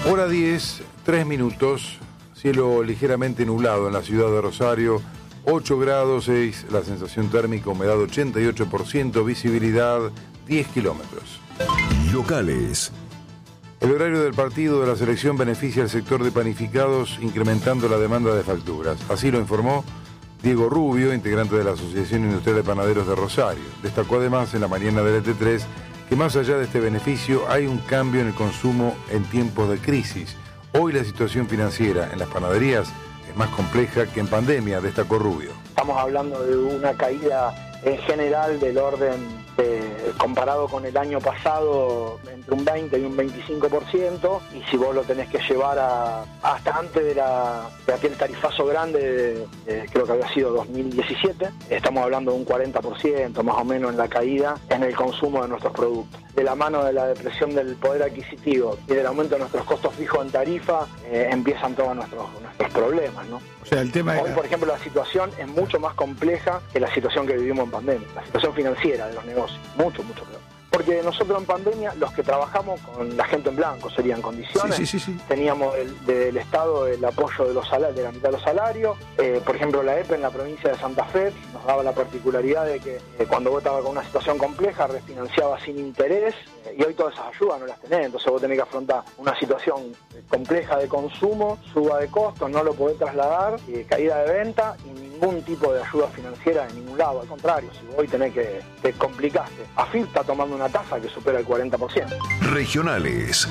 Hora 10, 3 minutos, cielo ligeramente nublado en la ciudad de Rosario, 8 grados 6, la sensación térmica, humedad 88%, visibilidad 10 kilómetros. Locales. El horario del partido de la selección beneficia al sector de panificados, incrementando la demanda de facturas. Así lo informó Diego Rubio, integrante de la Asociación Industrial de Panaderos de Rosario. Destacó además en la mañana del ET3 que más allá de este beneficio hay un cambio en el consumo en tiempos de crisis. Hoy la situación financiera en las panaderías es más compleja que en pandemia, destacó Rubio. Estamos hablando de una caída en general del orden, comparado con el año pasado, entre un 20 y un 25%, y si vos lo tenés que llevar hasta antes de aquel tarifazo grande, creo que había sido 2017, estamos hablando de un 40% más o menos en la caída en el consumo de nuestros productos. De la mano de la depresión del poder adquisitivo y del aumento de nuestros costos fijos en tarifa, empiezan todos nuestros problemas, ¿no? O sea, el tema Hoy, por ejemplo, la situación es mucho más compleja que la situación que vivimos en pandemia, la situación financiera de los negocios, mucho peor. Porque nosotros en pandemia, los que trabajamos con la gente en blanco, serían condiciones, sí. Teníamos del Estado el apoyo de la mitad de los salarios, por ejemplo la EPE en la provincia de Santa Fe nos daba la particularidad de que cuando vos estabas con una situación compleja, refinanciaba sin interés, y hoy todas esas ayudas no las tenés, entonces vos tenés que afrontar una situación compleja de consumo, suba de costos, no lo podés trasladar, caída de venta y ningún tipo de ayuda financiera de ningún lado, al contrario, si vos hoy tenés que te complicaste. AFIP está tomando una tasa que supera el 40%. Regionales.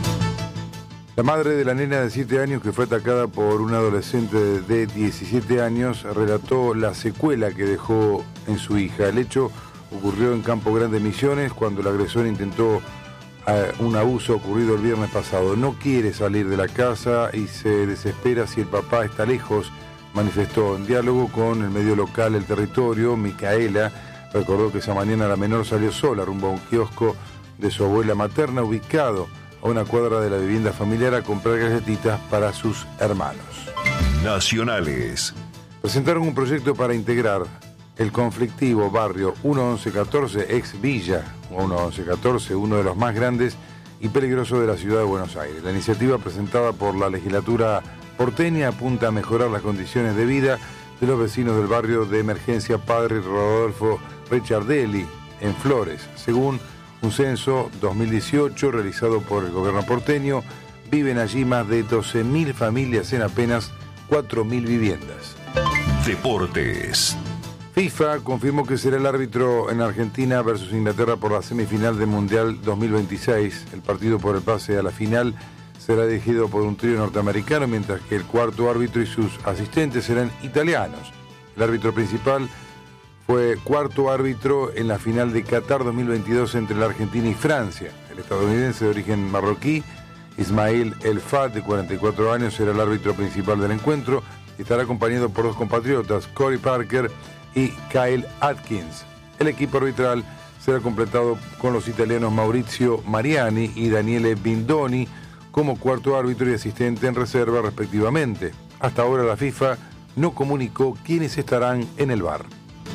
La madre de la nena de 7 años que fue atacada por un adolescente de 17 años relató la secuela que dejó en su hija. El hecho ocurrió en Campo Grande, Misiones, cuando el agresor intentó un abuso ocurrido el viernes pasado. No quiere salir de la casa y se desespera si el papá está lejos, manifestó. En diálogo con el medio local El Territorio, Micaela recordó que esa mañana la menor salió sola rumbo a un kiosco de su abuela materna ubicado a una cuadra de la vivienda familiar a comprar galletitas para sus hermanos. Nacionales. Presentaron un proyecto para integrar el conflictivo barrio 1114, ex Villa 1114, uno de los más grandes y peligrosos de la ciudad de Buenos Aires. La iniciativa presentada por la legislatura porteña apunta a mejorar las condiciones de vida de los vecinos del barrio de emergencia Padre Rodolfo Ricciardelli, en Flores. Según un censo 2018 realizado por el gobierno porteño, viven allí más de 12.000 familias en apenas 4.000 viviendas. Deportes. FIFA confirmó que será el árbitro en Argentina versus Inglaterra por la semifinal del Mundial 2026. El partido por el pase a la final será dirigido por un trío norteamericano, mientras que el cuarto árbitro y sus asistentes serán italianos. El árbitro principal fue cuarto árbitro en la final de Qatar 2022 entre la Argentina y Francia. El estadounidense de origen marroquí, Ismail El Fat, de 44 años, será el árbitro principal del encuentro y estará acompañado por dos compatriotas, Corey Parker y Kyle Atkins. El equipo arbitral será completado con los italianos Maurizio Mariani y Daniele Bindoni como cuarto árbitro y asistente en reserva respectivamente. Hasta ahora la FIFA no comunicó quiénes estarán en el VAR.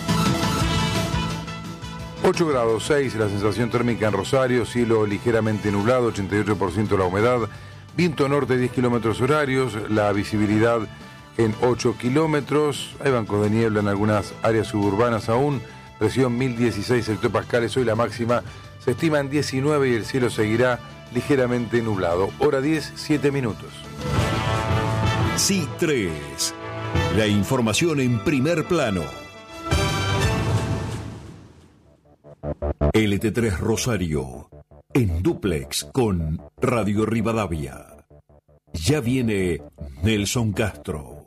8 grados 6, la sensación térmica en Rosario, cielo ligeramente nublado, 88% la humedad, viento norte 10 kilómetros horarios, la visibilidad en 8 kilómetros, hay bancos de niebla en algunas áreas suburbanas aún, presión 1016 hectopascales, hoy la máxima se estima en 19 y el cielo seguirá ligeramente nublado. Hora 10, 7 minutos. Sí 3. La información en primer plano. LT3 Rosario, en dúplex con Radio Rivadavia. Ya viene Nelson Castro.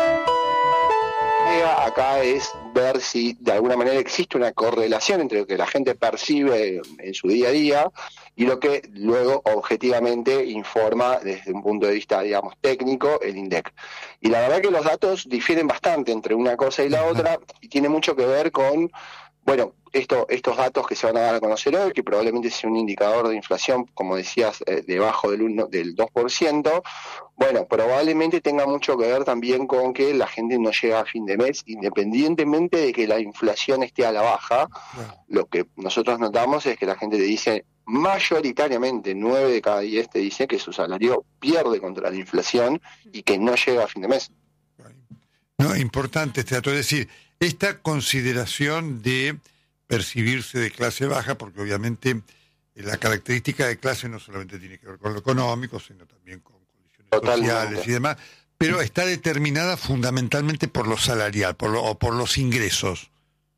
Acá es ver si de alguna manera existe una correlación entre lo que la gente percibe en su día a día y lo que luego objetivamente informa desde un punto de vista, digamos, técnico, el INDEC. Y la verdad que los datos difieren bastante entre una cosa y la otra y tiene mucho que ver con, bueno, estos datos que se van a dar a conocer hoy, que probablemente sea un indicador de inflación, como decías, debajo del 2%, bueno, probablemente tenga mucho que ver también con que la gente no llega a fin de mes, independientemente de que la inflación esté a la baja. Lo que nosotros notamos es que la gente te dice, mayoritariamente 9 de cada 10 te dice que su salario pierde contra la inflación y que no llega a fin de mes. No, importante este dato, es decir, esta consideración de percibirse de clase baja, porque obviamente la característica de clase no solamente tiene que ver con lo económico, sino también con condiciones sociales y demás, pero está determinada fundamentalmente por lo salarial, o por los ingresos.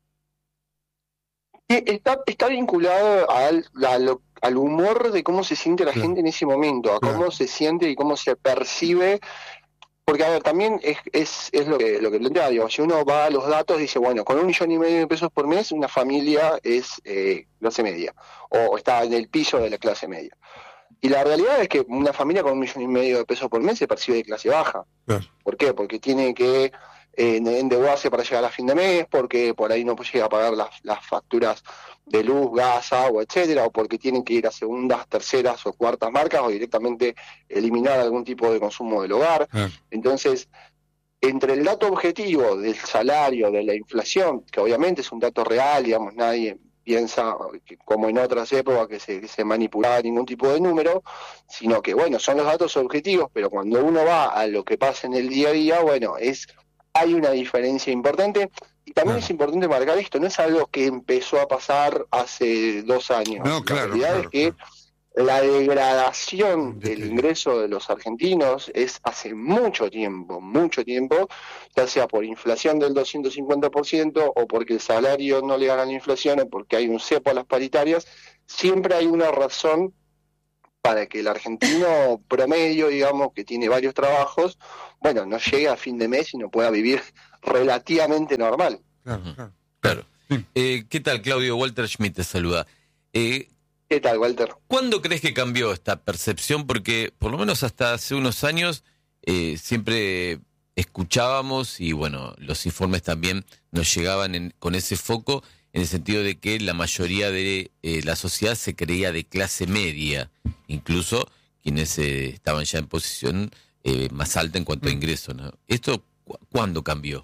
Está vinculado al humor de cómo se siente la gente en ese momento, a cómo se siente y cómo se percibe. Porque, a ver, también es lo que plantea, digo, si uno va a los datos, dice, bueno, con 1,5 millones de pesos por mes, una familia es clase media, o está en el piso de la clase media. Y la realidad es que una familia con 1,5 millones de pesos por mes se percibe de clase baja. ¿Por qué? Porque tiene que endeudarse para llegar a fin de mes, porque por ahí no llega a pagar las facturas de luz, gas, agua, etcétera, o porque tienen que ir a segundas, terceras o cuartas marcas, o directamente eliminar algún tipo de consumo del hogar. Entonces, entre el dato objetivo del salario, de la inflación, que obviamente es un dato real, digamos, nadie piensa que, como en otras épocas, que se manipulaba ningún tipo de número, sino que, bueno, son los datos objetivos, pero cuando uno va a lo que pasa en el día a día, bueno, hay una diferencia importante. Y también es importante marcar esto, no es algo que empezó a pasar hace 2 años. No, la realidad es que la degradación del ingreso de los argentinos es hace mucho tiempo, ya sea por inflación del 250% o porque el salario no le gana la inflación o porque hay un cepo a las paritarias. Siempre hay una razón para que el argentino promedio, digamos, que tiene varios trabajos, bueno, no llegue a fin de mes y no pueda vivir relativamente normal. Claro. ¿Qué tal, Claudio? Walter Schmidt te saluda. ¿Qué tal, Walter? ¿Cuándo crees que cambió esta percepción? Porque por lo menos hasta hace unos años siempre escuchábamos, y bueno, los informes también nos llegaban con ese foco, en el sentido de que la mayoría de la sociedad se creía de clase media, incluso quienes estaban ya en posición más alta en cuanto a ingresos, ¿no? ¿Esto cuándo cambió?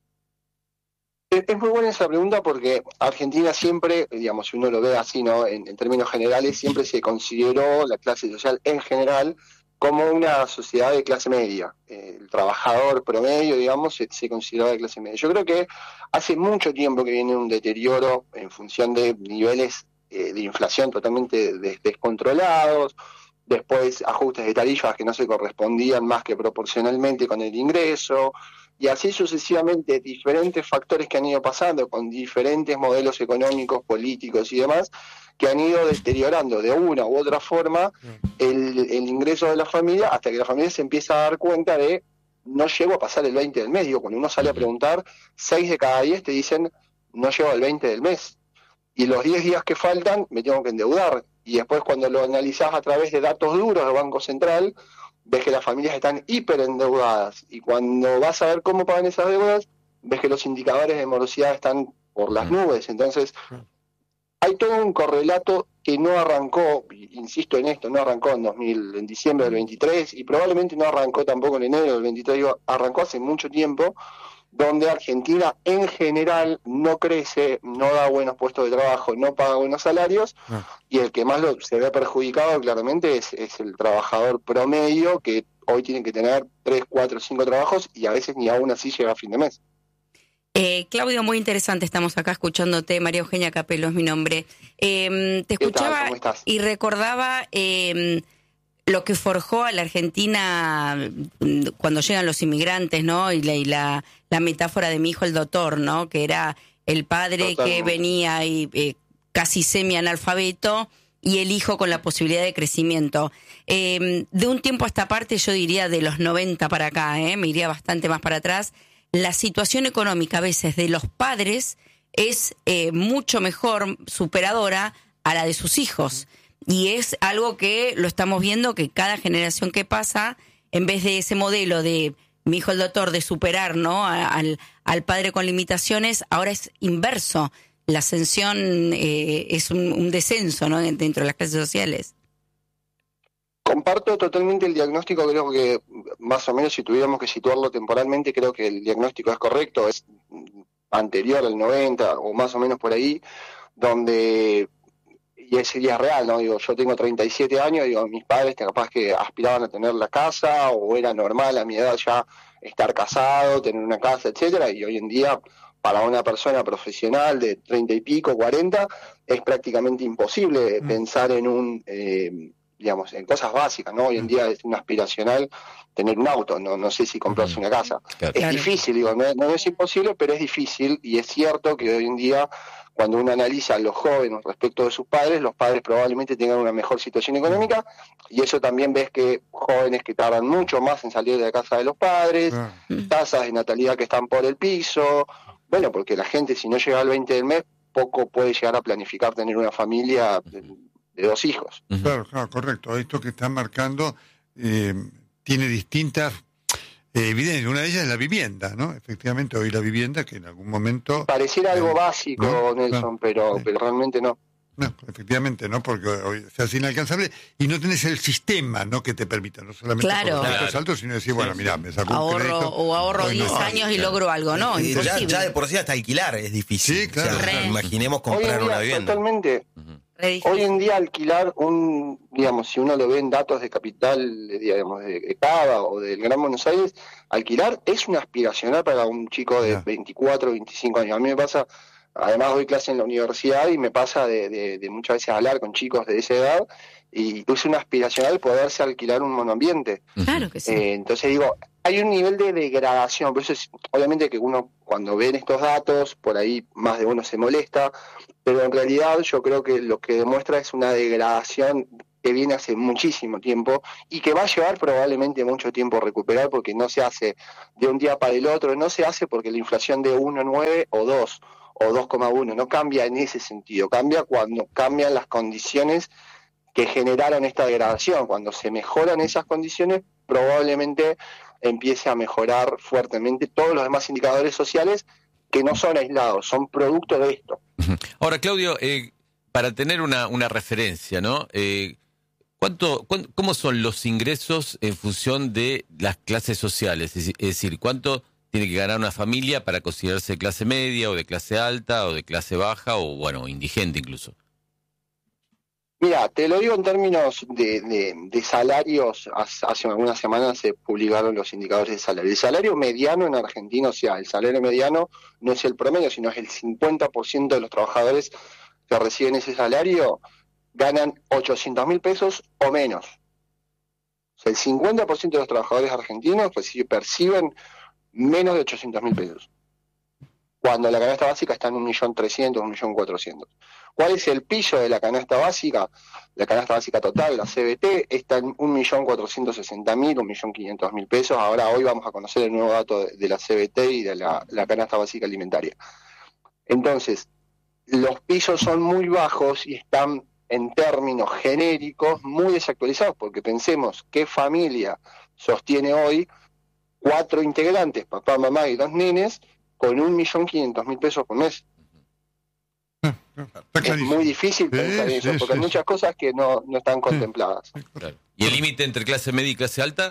Es muy buena esa pregunta porque Argentina siempre, digamos, si uno lo ve así, ¿no? En términos generales, siempre se consideró la clase social en general como una sociedad de clase media. El trabajador promedio, digamos, se consideraba de clase media. Yo creo que hace mucho tiempo que viene un deterioro en función de niveles de inflación totalmente descontrolados, después ajustes de tarifas que no se correspondían más que proporcionalmente con el ingreso, y así sucesivamente diferentes factores que han ido pasando con diferentes modelos económicos, políticos y demás, que han ido deteriorando de una u otra forma el ingreso de la familia, hasta que la familia se empieza a dar cuenta de no llego a pasar el 20 del mes. Digo, cuando uno sale a preguntar, 6 de cada 10 te dicen no llego al 20 del mes. Y los 10 días que faltan me tengo que endeudar. Y después cuando lo analizás a través de datos duros del Banco Central, ves que las familias están hiperendeudadas. Y cuando vas a ver cómo pagan esas deudas, ves que los indicadores de morosidad están por las nubes. Entonces, hay todo un correlato que no arrancó, insisto en esto, no arrancó en diciembre del 23 y probablemente no arrancó tampoco en enero del 23, arrancó hace mucho tiempo, donde Argentina en general no crece, no da buenos puestos de trabajo, no paga buenos salarios, y el que más se ve perjudicado claramente es el trabajador promedio, que hoy tiene que tener 3, 4, 5 trabajos y a veces ni aún así llega a fin de mes. Claudio, muy interesante, estamos acá escuchándote. María Eugenia Capello es mi nombre. Te escuchaba ¿Cómo estás? Y recordaba lo que forjó a la Argentina cuando llegan los inmigrantes, ¿no? Y la metáfora de mi hijo el doctor, ¿no? Que era el padre que venía y casi semi-analfabeto y el hijo con la posibilidad de crecimiento. De un tiempo a esta parte, yo diría de los 90 para acá, me iría bastante más para atrás, la situación económica a veces de los padres es mucho mejor, superadora a la de sus hijos. Y es algo que lo estamos viendo, que cada generación que pasa, en vez de ese modelo de mi hijo el doctor, de superar, ¿no?, al padre con limitaciones, ahora es inverso. La ascensión es un descenso, ¿no?, dentro de las clases sociales. Comparto totalmente el diagnóstico, creo que más o menos si tuviéramos que situarlo temporalmente, creo que el diagnóstico es correcto, es anterior al 90 o más o menos por ahí, donde y es real, ¿no? Digo, yo tengo 37 años, digo, mis padres capaz que aspiraban a tener la casa, o era normal a mi edad ya estar casado, tener una casa, etcétera, y hoy en día, para una persona profesional de 30 y pico, 40, es prácticamente imposible pensar en digamos, en cosas básicas, ¿no? Hoy en día es un aspiracional tener un auto, no sé si comprarse una casa. Claro. Es difícil, digo, no es imposible, pero es difícil, y es cierto que hoy en día, cuando uno analiza a los jóvenes respecto de sus padres, los padres probablemente tengan una mejor situación económica, y eso también ves que jóvenes que tardan mucho más en salir de la casa de los padres, tasas de natalidad que están por el piso, bueno, porque la gente, si no llega al 20 del mes, poco puede llegar a planificar tener una familia de 2 hijos. Claro, correcto. Esto que están marcando tiene distintas evidencias. Una de ellas es la vivienda, ¿no? Efectivamente, hoy la vivienda, que en algún momento... Pareciera algo básico, ¿no? Nelson, pero realmente no. No, efectivamente, ¿no? Porque hoy se hace inalcanzable y no tenés el sistema, ¿no? Que te permita, no solamente Claro. por los altos, sino decir, bueno, mira, me saco un crédito. Ahorro 10 años y logro algo, ¿no? Ya de por sí hasta alquilar es difícil. Sí, claro. O sea, imaginemos Hoy comprar en día, una vivienda. totalmente. Hoy en día alquilar digamos, si uno lo ve en datos de capital, digamos, de Cava o del Gran Buenos Aires, alquilar es una aspiracional para un chico de 24, 25 años. A mí me pasa, además doy clase en la universidad y me pasa de muchas veces hablar con chicos de esa edad, y es una aspiracional poderse alquilar un monoambiente. Claro que sí. Entonces digo, hay un nivel de degradación, por eso es, obviamente que uno cuando ven estos datos, por ahí más de uno se molesta, pero en realidad yo creo que lo que demuestra es una degradación que viene hace muchísimo tiempo y que va a llevar probablemente mucho tiempo recuperar, porque no se hace de un día para el otro, no se hace porque la inflación de 1,9 o 2 o 2,1 no cambia en ese sentido, cambia cuando cambian las condiciones que generaron esta degradación. Cuando se mejoran esas condiciones, probablemente empiece a mejorar fuertemente todos los demás indicadores sociales que no son aislados, son producto de esto. Ahora, Claudio, para tener una referencia, ¿no? ¿Cómo son los ingresos en función de las clases sociales? Es decir, ¿cuánto tiene que ganar una familia para considerarse de clase media o de clase alta o de clase baja o, bueno, indigente incluso? Mira, te lo digo en términos de salarios. Hace algunas semanas se publicaron los indicadores de salario. El salario mediano en Argentina, o sea, el salario mediano no es el promedio, sino es el 50% de los trabajadores que reciben ese salario ganan 800.000 pesos o menos. O sea, el 50% de los trabajadores argentinos perciben menos de 800.000 pesos. Cuando la canasta básica está en 1.300.000, 1.400.000. ¿Cuál es el piso de la canasta básica? La canasta básica total, la CBT, está en 1.460.000, 1.500.000 pesos. Ahora, hoy vamos a conocer el nuevo dato de la CBT y de la canasta básica alimentaria. Entonces, los pisos son muy bajos y están en términos genéricos muy desactualizados, porque pensemos qué familia sostiene hoy 4 integrantes, papá, mamá y 2 nenes, con 1.500.000 pesos por mes. Es muy difícil pensar en eso, porque hay muchas cosas que no están contempladas. Claro. ¿Y el límite entre clase media y clase alta?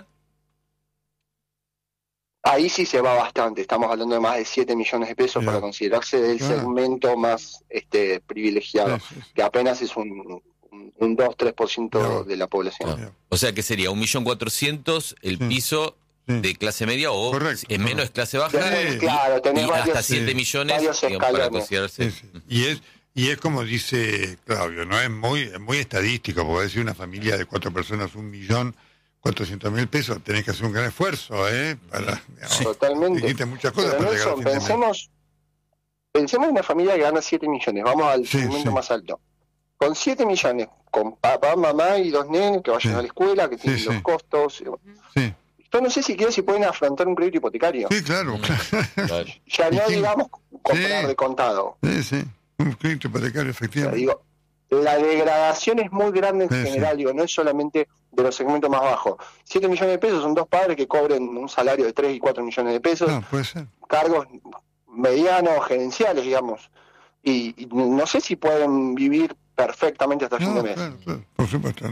Ahí sí se va bastante, estamos hablando de más de 7 millones de pesos para considerarse del segmento más privilegiado, que apenas es un 2-3% de la población. O sea que sería 1.400.000 el piso de clase media o en menos es clase baja, claro, tenés y hasta 7 millones digamos, para considerarse. Y es como dice Claudio, ¿no? Es muy estadístico, porque decir una familia de 4 personas, 1.400.000 pesos, tenés que hacer un gran esfuerzo, para, digamos, totalmente. Muchas cosas pero para Nelson, llegar a fin de mes. pensemos en una familia que gana 7 millones, vamos al segmento más alto. Con 7 millones, con papá, mamá y 2 nenes que vayan a la escuela, que tienen los costos. Yo no sé siquiera si pueden afrontar un crédito hipotecario. Sí, claro. Ya no digamos comprar de contado. Sí. Un crédito hipotecario, efectivamente. O sea, la degradación es muy grande en general, no es solamente de los segmentos más bajos. 7 millones de pesos son 2 padres que cobren un salario de 3 y 4 millones de pesos. No, puede ser. Cargos medianos, gerenciales, digamos. Y no sé si pueden vivir perfectamente hasta fin de mes. Claro, por supuesto.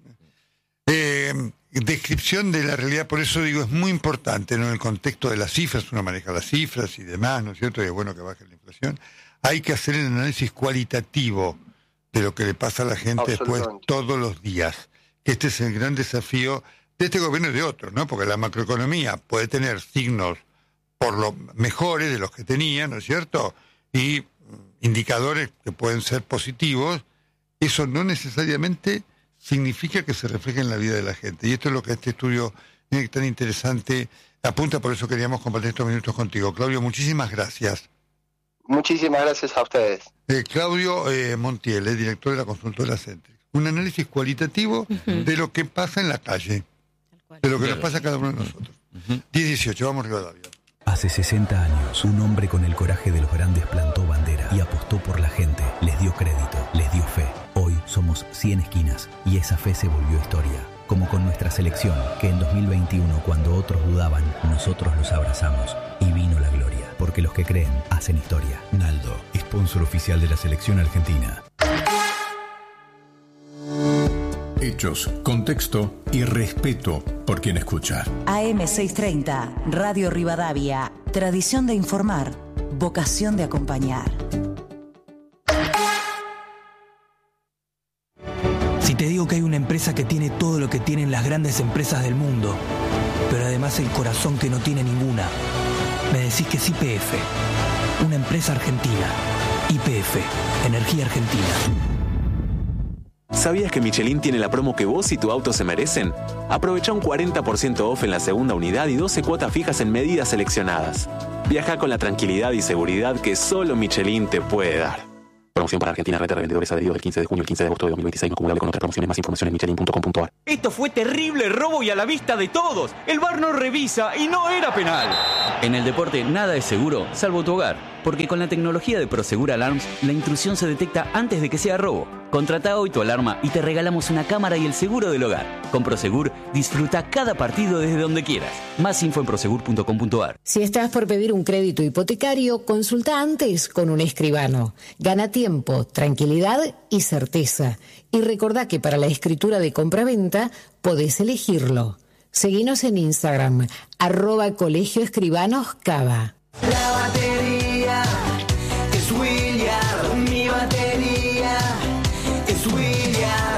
Descripción de la realidad, por eso digo, es muy importante, ¿no? En el contexto de las cifras, uno maneja las cifras y demás, ¿no es cierto? Y es bueno que baje la inflación. Hay que hacer el análisis cualitativo de lo que le pasa a la gente después todos los días. Este es el gran desafío de este gobierno y de otros, ¿no? Porque la macroeconomía puede tener signos por lo mejores de los que tenía, ¿no es cierto? Y indicadores que pueden ser positivos. Eso no necesariamente significa que se refleje en la vida de la gente. Y esto es lo que este estudio tan interesante apunta, por eso queríamos compartir estos minutos contigo. Claudio, muchísimas gracias. Muchísimas gracias a ustedes. Claudio Montiel, director de la consultora Centrix. Un análisis cualitativo de lo que pasa en la calle, de lo que nos pasa a cada uno de nosotros. 10-18, vamos Rivadavia. Hace 60 años, un hombre con el coraje de los grandes plantó bandera y apostó por la gente, les dio crédito, les dio fe. Hoy somos 100 esquinas y esa fe se volvió historia. Como con nuestra selección, que en 2021, cuando otros dudaban, nosotros los abrazamos y vino la gloria. Porque los que creen, hacen historia. Naldo, sponsor oficial de la selección argentina. Hechos, contexto y respeto por quien escucha. AM630, Radio Rivadavia. Tradición de informar, vocación de acompañar. Si te digo que hay una empresa que tiene todo lo que tienen las grandes empresas del mundo, pero además el corazón que no tiene ninguna, me decís que es YPF, una empresa argentina. YPF, Energía Argentina. ¿Sabías que Michelin tiene la promo que vos y tu auto se merecen? Aprovecha un 40% off en la segunda unidad y 12 cuotas fijas en medidas seleccionadas. Viaja con la tranquilidad y seguridad que solo Michelin te puede dar. Promoción para Argentina, red de revendedores adheridos del 15 de junio al 15 de agosto de 2026, no acumulable con otras promociones. Más información en michelin.com.ar. Esto fue terrible robo y a la vista de todos. El VAR no revisa y no era penal. En el deporte nada es seguro, salvo tu hogar. Porque con la tecnología de Prosegur Alarms, la intrusión se detecta antes de que sea robo. Contrata hoy tu alarma y te regalamos una cámara y el seguro del hogar. Con Prosegur, disfruta cada partido desde donde quieras. Más info en prosegur.com.ar. Si estás por pedir un crédito hipotecario, consulta antes con un escribano. Gana tiempo, tranquilidad y certeza. Y recordá que para la escritura de compraventa podés elegirlo. Seguinos en Instagram, @colegioescribanoscava. La batería es William, mi batería es William.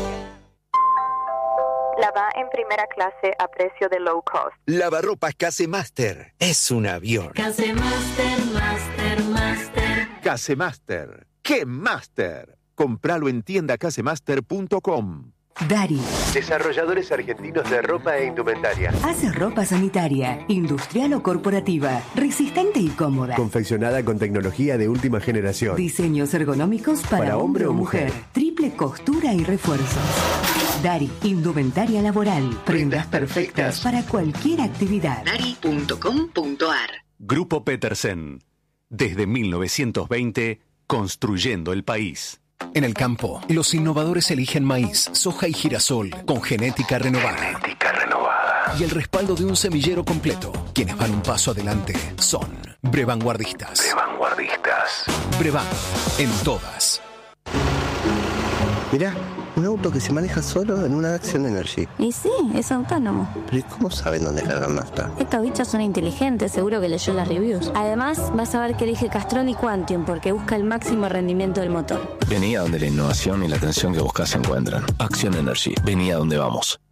Lava en primera clase a precio de low cost. Lavarropas Casemaster es un avión. Casemaster, Master. Casemaster, ¡qué Master! Compralo en tiendacasemaster.com. Dari. Desarrolladores argentinos de ropa e indumentaria. Hace ropa sanitaria, industrial o corporativa, resistente y cómoda. Confeccionada con tecnología de última generación. Diseños ergonómicos para hombre o mujer. Triple costura y refuerzos. Dari, indumentaria laboral. Prendas perfectas para cualquier actividad. Dari.com.ar. Grupo Petersen. Desde 1920, construyendo el país. En el campo, los innovadores eligen maíz, soja y girasol con genética renovada. Y el respaldo de un semillero completo. Quienes van un paso adelante son Brevanguardistas. Brevan, en todas. Mirá, un auto que se maneja solo en una Action Energy. Y sí, es autónomo. ¿Pero y cómo saben dónde cargar nafta? Estos bichos son inteligentes, seguro que leyó las reviews. Además, vas a ver que elige Castrol y Quantium porque busca el máximo rendimiento del motor. Vení a donde la innovación y la atención que buscas se encuentran. Action Energy. Vení a donde vamos.